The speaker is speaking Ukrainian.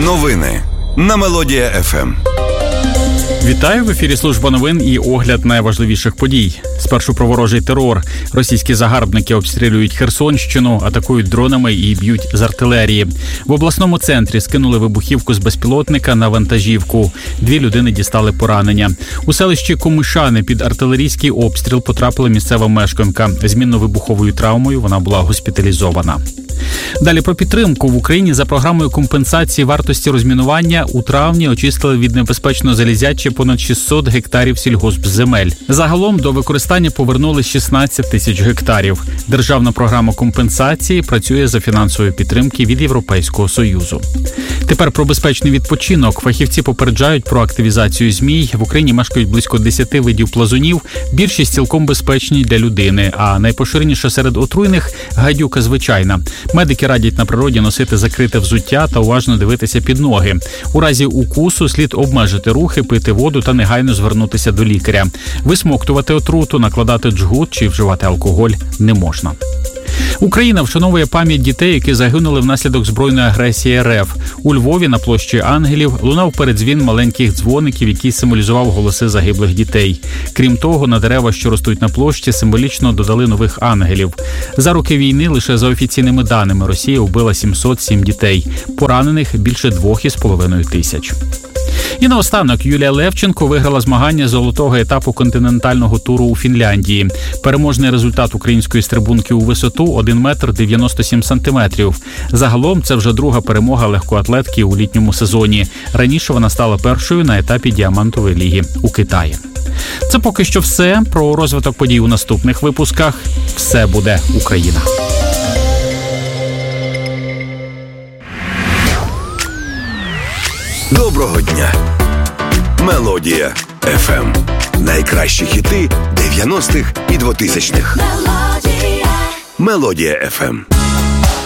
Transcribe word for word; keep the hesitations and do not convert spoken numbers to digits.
Новини на Мелодія еф ем. Вітаю, в ефірі служба новин і огляд найважливіших подій. Спершу про ворожий терор. Російські загарбники обстрілюють Херсонщину, атакують дронами і б'ють з артилерії. В обласному центрі скинули вибухівку з безпілотника на вантажівку. Дві людини дістали поранення. У селищі Комишани під артилерійський обстріл потрапила місцева мешканка. З мінно-вибуховою травмою вона була госпіталізована. Далі про підтримку. В Україні за програмою компенсації вартості розмінування у травні очистили від небезпечного залізяча понад шістсот гектарів сільгоспземель. Загалом до використання повернули шістнадцять тисяч гектарів. Державна програма компенсації працює за фінансової підтримки від Європейського Союзу. Тепер про безпечний відпочинок. Фахівці попереджають про активізацію змій. В Україні мешкають близько десяти видів плазунів. Більшість цілком безпечні для людини, а найпоширеніша серед отруйних – гадюка звичайна. Медики радять на природі носити закрите взуття та уважно дивитися під ноги. У разі укусу слід обмежити рухи, пити воду та негайно звернутися до лікаря. Висмоктувати отруту, накладати джгут чи вживати алкоголь не можна. Україна вшановує пам'ять дітей, які загинули внаслідок збройної агресії ер еф. У Львові на площі Ангелів лунав передзвін маленьких дзвоників, який символізував голоси загиблих дітей. Крім того, на дерева, що ростуть на площі, символічно додали нових ангелів. За роки війни, лише за офіційними даними, Росія вбила сімсот сім дітей. Поранених більше двох із половиною тисяч. І наостанок Юлія Левченко виграла змагання золотого етапу континентального туру у Фінляндії. Переможний результат української стрибунки у висоту – один метр дев'яносто сім сантиметрів. Загалом це вже друга перемога легкоатлетки у літньому сезоні. Раніше вона стала першою на етапі Діамантової ліги у Китаї. Це поки що все. Про розвиток подій у наступних випусках. Все буде Україна. Доброго дня! Мелодія еф ем. Найкращі хіти дев'яностих і двотисячних. Мелодія еф ем.